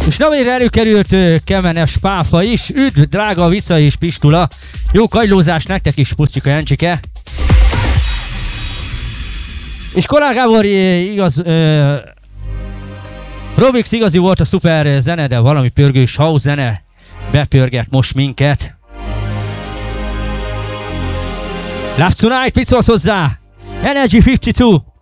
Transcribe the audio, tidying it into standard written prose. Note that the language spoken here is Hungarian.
És na végre előkerült Kemenes Páfa is. Üdv, drága Vica és Pistula. Jó kagylózás nektek is, pusztika Jancsike. És Korán Gábor igaz... Robix igazi volt a szuper zene, de valami pörgős house zene bepörget most minket. Love Tonight, mit szólsz hozzá? Energy 52.